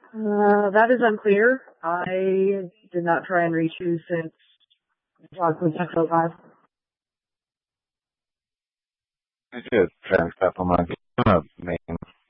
That is unclear. I did not try and reach you since we talked with 605. I did try and step on my main